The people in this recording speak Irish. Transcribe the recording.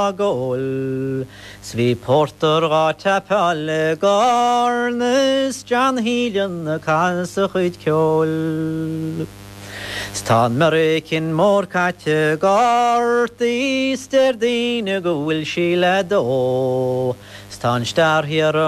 agol. Svi porter gata palle garnes Jan Helian kanse chyd kjol. Stan American mor katte gart Easter dine gul skila do. Stan star hier